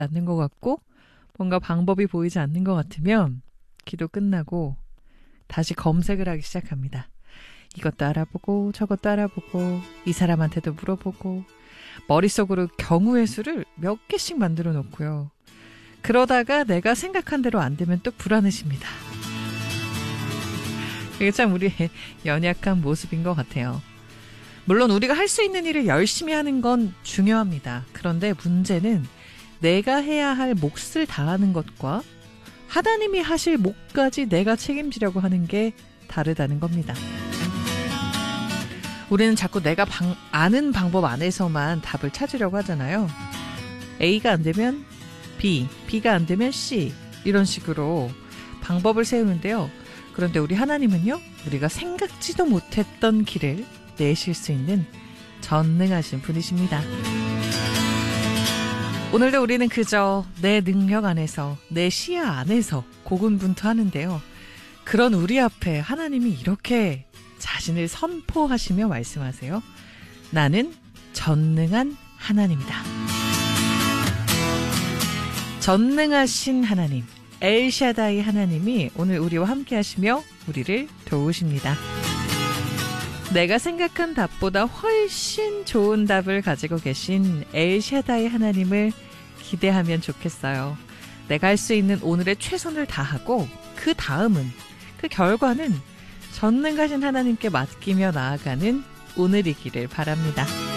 않는 것 같고 뭔가 방법이 보이지 않는 것 같으면 기도 끝나고 다시 검색을 하기 시작합니다. 이것도 알아보고 저것도 알아보고 이 사람한테도 물어보고 머릿속으로 경우의 수를 몇 개씩 만들어 놓고요. 그러다가 내가 생각한 대로 안 되면 또 불안해집니다. 이게 참 우리의 연약한 모습인 것 같아요. 물론 우리가 할 수 있는 일을 열심히 하는 건 중요합니다. 그런데 문제는 내가 해야 할 몫을 다하는 것과 하나님이 하실 몫까지 내가 책임지려고 하는 게 다르다는 겁니다. 우리는 자꾸 내가 아는 방법 안에서만 답을 찾으려고 하잖아요. A가 안 되면 B, B가 안 되면 C 이런 식으로 방법을 세우는데요. 그런데 우리 하나님은요. 우리가 생각지도 못했던 길을 내실 수 있는 전능하신 분이십니다. 오늘도 우리는 그저 내 능력 안에서 내 시야 안에서 고군분투하는데요. 그런 우리 앞에 하나님이 이렇게 자신을 선포하시며 말씀하세요. 나는 전능한 하나님이다. 전능하신 하나님, 엘샤다이 하나님이 오늘 우리와 함께 하시며 우리를 도우십니다. 내가 생각한 답보다 훨씬 좋은 답을 가지고 계신 엘샤다이 하나님을 기대하면 좋겠어요. 내가 할 수 있는 오늘의 최선을 다하고 그 다음은, 그 결과는 전능하신 하나님께 맡기며 나아가는 오늘이기를 바랍니다.